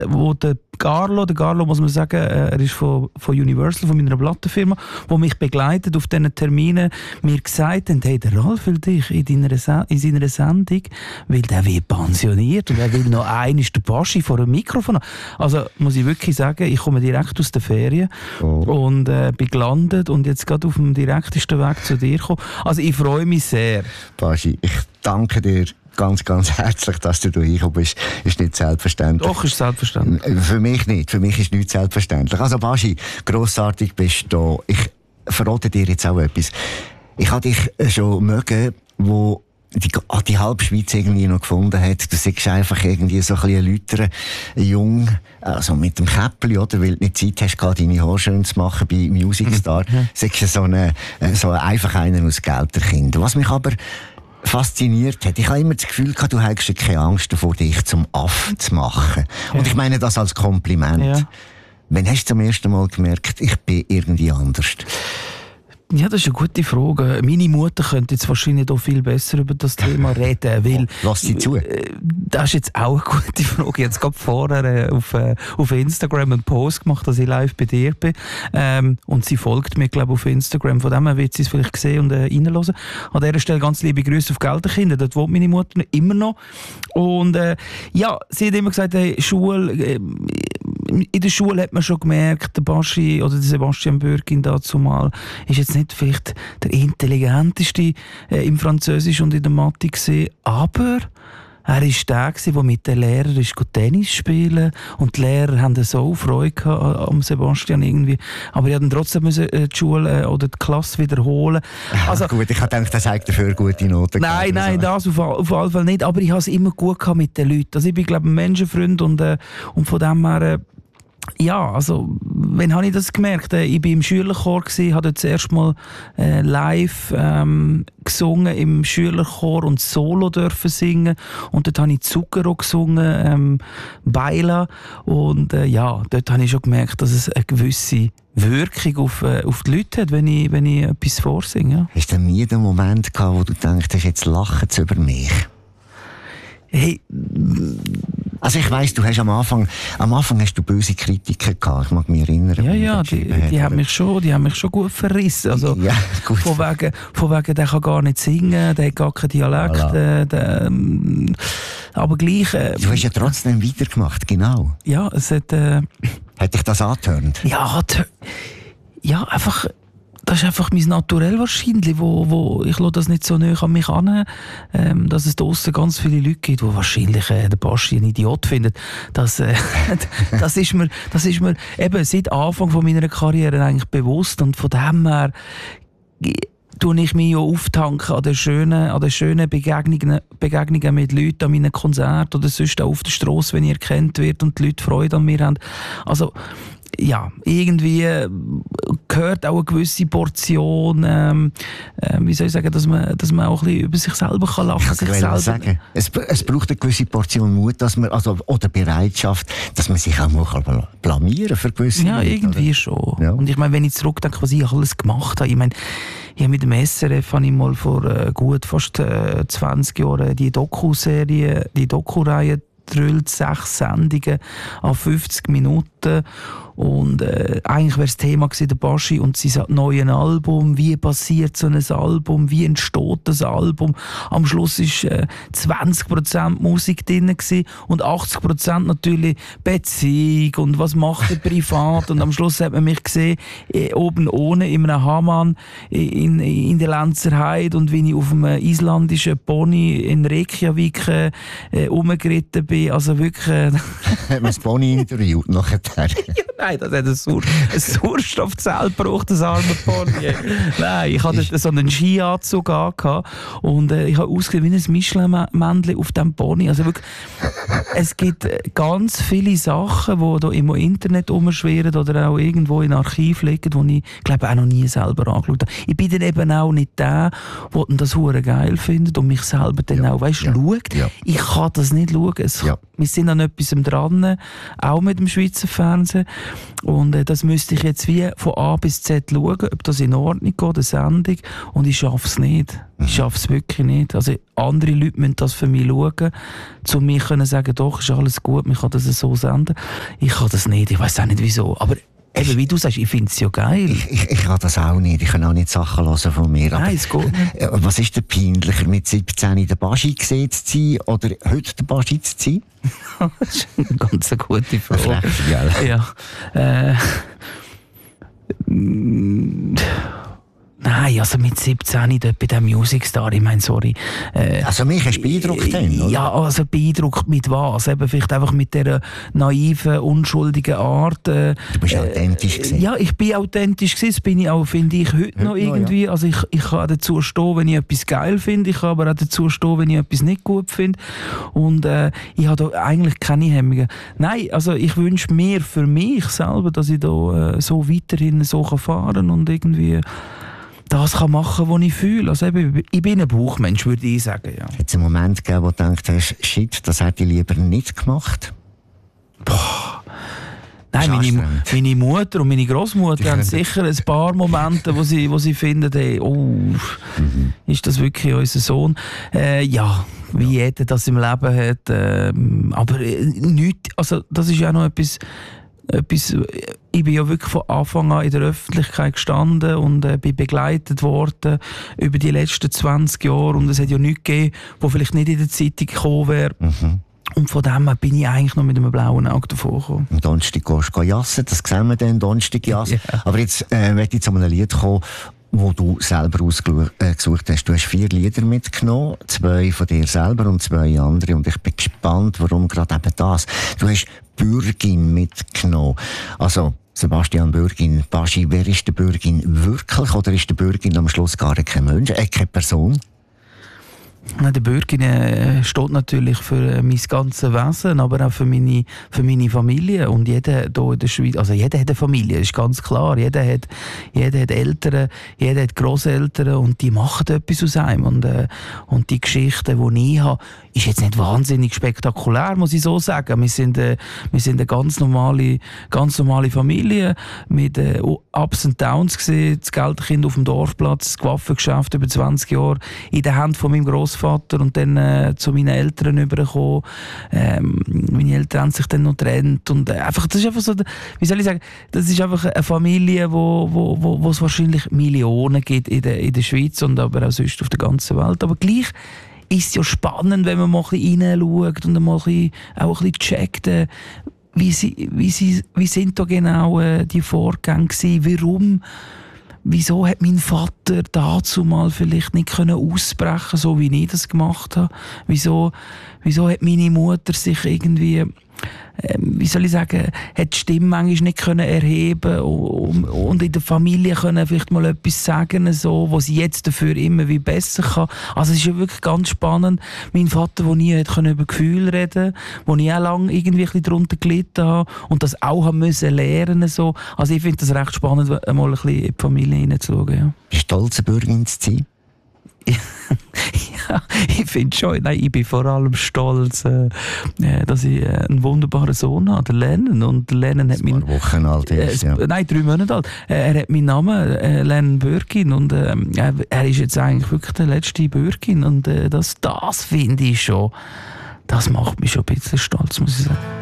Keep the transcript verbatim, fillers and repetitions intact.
wo der Carlo, der Carlo muss man sagen, er ist von, von Universal, von meiner Plattenfirma, der mich begleitet auf diesen Terminen, mir gesagt hat, hey, der Ralf will dich in, deiner Se- in seiner Sendung, weil der wird pensioniert und er will noch einmal den Baschi vor dem Mikrofon haben. Also muss ich wirklich sagen, ich komme direkt aus der Ferien oh. und äh, bin gelandet und jetzt gerade auf dem direktesten Weg zu dir gekommen. Also ich freue mich sehr. Baschi, ich danke dir ganz, ganz herzlich, dass du hier gekommen bist. Ist nicht selbstverständlich. Doch, ist selbstverständlich. Für mich nicht. Für mich ist nicht selbstverständlich. Also Baschi, grossartig bist du da. Ich verrate dir jetzt auch etwas. Ich habe dich schon mögen, wo die, die halbe Schweiz irgendwie noch gefunden hat. Du siehst einfach irgendwie so ein bisschen lüteren, jung, also mit dem Käppli, oder? Weil du nicht Zeit hast, gerade deine Haare schön zu machen bei Music Star. Mhm. Siehst du so, eine, so einfach einer aus Gelterkind. Was mich aber fasziniert hat. Ich habe immer das Gefühl gehabt, du hättest keine Angst davor, dich zum Affen zu machen. Ja. Und ich meine das als Kompliment. Ja. Wann hast du zum ersten Mal gemerkt, ich bin irgendwie anders? Ja, das ist eine gute Frage. Meine Mutter könnte jetzt wahrscheinlich auch viel besser über das Thema reden, weil... Oh, lass sie zu. Das ist jetzt auch eine gute Frage. Jetzt gerade vorher auf, auf Instagram einen Post gemacht, dass ich live bei dir bin. Ähm, und sie folgt mir, glaube ich, auf Instagram. Von dem her wird sie es vielleicht sehen und äh, reinhören. An dieser Stelle ganz liebe Grüße auf Gelterkinder. Dort wohnt meine Mutter immer noch. Und äh, ja, sie hat immer gesagt, hey, Schule... Äh, in der Schule hat man schon gemerkt, der Baschi oder der Sebastian Bürkin dazu mal ist jetzt nicht vielleicht der intelligenteste äh, im Französisch und in der Mathe gesehen, aber er war der, der mit den Lehrern ist Tennis spielen und die Lehrer haben so Freude gehabt am Sebastian irgendwie. Aber die hatten trotzdem müssen die Schule oder die Klasse wiederholen. Also, gut, ich habe gedacht, das sagt dafür gute Noten. Nein, nein, das auf, auf jeden Fall nicht. Aber ich habe es immer gut gehabt mit den Leuten. Also ich bin, glaube ich, ein Menschenfreund und, äh, und von dem her... Äh, ja, also, wann habe ich das gemerkt? Ich war im Schülerchor, habe dort zuerst mal äh, live ähm, gesungen im Schülerchor und Solo dürfen singen. Und dort habe ich Zucchero gesungen, ähm, Baila. Und äh, ja, dort habe ich schon gemerkt, dass es eine gewisse Wirkung auf, äh, auf die Leute hat, wenn ich, wenn ich etwas vorsinge. Ja. Hast du nie den Moment gehabt, wo du denkst, jetzt lachen sie über mich? Hey... Also ich weiss, du hast am Anfang, am Anfang hast du böse Kritiker gehabt. Ich mag mich erinnern. Ja, ja, die, die haben mich schon, die haben mich schon gut verrissen. Also, ja, gut. Von wegen, von wegen, der kann gar nicht singen, der hat gar keinen Dialekt. Voilà. Der, ähm, aber gleich... Äh, du hast ja trotzdem weitergemacht, genau. Ja, es hat... Äh, hat dich das angetörnt? Ja, ja, einfach... Das ist einfach mein Naturell wahrscheinlich, wo, wo ich lasse das nicht so nahe an mich an, ähm, dass es draussen ganz viele Leute gibt, die wahrscheinlich äh, den Baschi ein Idiot finden. Das, äh, das, ist mir, das ist mir eben seit Anfang von meiner Karriere eigentlich bewusst und von dem her tue ich mich ja auftanken an den schönen, an den schönen Begegnungen, Begegnungen mit Leuten an meinen Konzerten oder sonst auch auf der Strasse, wenn ich erkannt wird und die Leute Freude an mir haben. Also, ja, irgendwie gehört auch eine gewisse Portion, ähm, äh, wie soll ich sagen, dass man, dass man auch ein bisschen über sich selber kann lachen kann. Ich kann sagen, es, es braucht eine gewisse Portion Mut, dass man, also, oder Bereitschaft, dass man sich auch mal blamieren für gewisse Ja, Leute, irgendwie oder? Schon. Ja. Und ich meine, wenn ich zurückdenke, was ich alles gemacht habe, ich meine, ich habe mit dem S R F habe ich mal vor äh, gut fast äh, zwanzig Jahren die Doku-Serie, die Doku-Reihe drüllt, sechs Sendungen an fünfzig Minuten und äh, eigentlich wäre das Thema gewesen, der Baschi und sein neues Album, wie passiert so ein Album, wie entsteht das Album. Am Schluss war äh, zwanzig Prozent Musik drin gewesen und achtzig Prozent natürlich Beziehung und was macht er privat und am Schluss hat man mich gesehen, äh, oben ohne in einem Hamann in, in der Lenzer Heide und wie ich auf einem isländischen Pony in Reykjavik äh, rumgeritten bin, also wirklich... Äh, hat man das Pony interviewt nachher? Nein, das hat ein, Sauer, ein Sauerstoffzell gebraucht, das arme Pony. Nein, ich hatte so einen Skianzug an und äh, ich habe ausgesehen wie ein Michelin-Männchen auf diesem Pony. Also wirklich, es gibt ganz viele Sachen, die da im Internet rumschwirren oder auch irgendwo in Archiv liegen, die ich glaube auch noch nie selber angeschaut habe. Ich bin dann eben auch nicht der, der das hure geil findet und mich selber dann ja, auch, weißt, ja, schaut. Ja. Ich kann das nicht schauen. Es, ja. Wir sind an etwas dran, auch mit dem Schweizer Fernsehen. Und äh, das müsste ich jetzt wie von A bis Z schauen, ob das in Ordnung geht, eine Sendung. Und ich schaffe es nicht. Ich schaffe es wirklich nicht. Also andere Leute müssen das für mich schauen, zu mir können sagen, doch, ist alles gut, man kann das so senden. Ich kann das nicht, ich weiß auch nicht wieso. Aber eben, wie du sagst, ich finde es ja geil. Ich, ich, ich kann das auch nicht. Ich kann auch nicht Sachen hören von mir. Nein, es geht nicht. Was ist denn peinlicher, mit siebzehn in der Baschi gesehen zu sein oder heute der Baschi zu sein? Das ist eine ganz gute Frage. Frech, ja. Äh, Nein, also mit siebzehn dort bei dem Music Star, ich meine, sorry. Äh, also mich hast du beeindruckt dann, oder? Ja, also beeindruckt mit was? Eben vielleicht einfach mit dieser naiven, unschuldigen Art. Äh, du bist authentisch gewesen. Ja, ich bin authentisch gewesen, das bin ich auch, finde ich, heute, heute noch irgendwie. Noch, ja. Also ich, ich kann dazu stehen, wenn ich etwas geil finde, ich kann aber auch dazu stehen, wenn ich etwas nicht gut finde. Und äh, ich habe da eigentlich keine Hemmungen. Nein, also ich wünsche mir für mich selber, dass ich da äh, so weiterhin so kann fahren und irgendwie das kann machen, was ich fühle. Also eben, ich bin ein Bauchmensch, würde ich sagen. Ja. Hat es einen Moment gegeben, wo du gedacht hast, shit, das hätte ich lieber nicht gemacht? Boah. Nein, meine, meine Mutter und meine Großmutter haben sicher ein paar Momente, wo sie, wo sie finden, hey, oh, mhm. ist das wirklich unser Sohn? Äh, ja, wie ja. jeder das im Leben hat. Äh, aber äh, nichts, also das ist ja noch etwas, etwas, ich bin ja wirklich von Anfang an in der Öffentlichkeit gestanden und äh, bin begleitet worden über die letzten zwanzig Jahre und es hat ja nichts gegeben, wo vielleicht nicht in der Zeitung gekommen wäre. Mhm. Und von dem her bin ich eigentlich noch mit einem blauen Auge davor gekommen. Am Donnerstag gehst du jassen, das sehen wir dann, Donnerstag jassen. Yeah. Aber jetzt äh, möchte ich zu einem Lied kommen, wo du selber ausgesucht hast. Du hast vier Lieder mitgenommen, zwei von dir selber und zwei andere. Und ich bin gespannt, warum gerade eben das. Du hast Bürgin mitgenommen. Also, Sebastian Bürgin, Baschi, wer ist der Bürgin wirklich? Oder ist der Bürgin am Schluss gar kein Mensch, äh, keine Person? Der Bürgin äh, steht natürlich für äh, mein ganzes Wesen, aber auch für meine, für meine Familie. Und jeder hier in der Schweiz, also jeder hat eine Familie, ist ganz klar. Jeder hat, jeder hat Eltern, jeder hat Grosseltern und die machen etwas aus einem. Und, äh, und die Geschichte, die ich habe, ist jetzt nicht wahnsinnig spektakulär, muss ich so sagen. Wir sind, äh, wir sind eine ganz normale, ganz normale Familie mit äh, Ups und Downs gesehen, das Geldkind auf dem Dorfplatz, das Waffengeschäft über zwanzig Jahre in der Hand von meinem Grossvater und dann äh, zu meinen Eltern übergekommen. Ähm, meine Eltern haben sich dann noch getrennt und äh, einfach, das ist einfach so, wie soll ich sagen, das ist einfach eine Familie, wo, wo, wo, wo es wahrscheinlich Millionen gibt in der, in der Schweiz und aber auch sonst auf der ganzen Welt. Aber gleich ist es ja spannend, wenn man mal ein bisschen reinschaut und mal ein bisschen, auch ein bisschen checkt, äh, wie, sie, wie, sie, wie sind da genau äh, die Vorgänge gewesen, warum, wieso hat mein Vater dazu mal vielleicht nicht können ausbrechen, so wie ich das gemacht habe, wieso, wieso hat meine Mutter sich irgendwie, ähm, wie soll ich sagen, hat die Stimme manchmal nicht können erheben und, und in der Familie können vielleicht mal etwas sagen, so, was sie jetzt dafür immer wie besser kann. Also es ist ja wirklich ganz spannend. Mein Vater, der nie hat können über Gefühle reden, wo ich auch lange irgendwie ein bisschen darunter gelitten habe und das auch haben müssen lernen. So. Also ich finde das recht spannend, mal ein bisschen in die Familie hineinzuschauen. Ja. Bist du stolz, Bürgin zu sein? Ja, ich finde schon, nein, ich bin vor allem stolz, äh, dass ich äh, einen wunderbaren Sohn habe, den Lennon. Und der Lennon hat mein, Wochen alt ist, äh, ja. Nein, drei Monate alt. Äh, er hat meinen Namen, äh, Lennon Bürgin, und äh, er ist jetzt eigentlich wirklich der letzte Bürgin. Und äh, das, das finde ich schon, das macht mich schon ein bisschen stolz, muss ich sagen.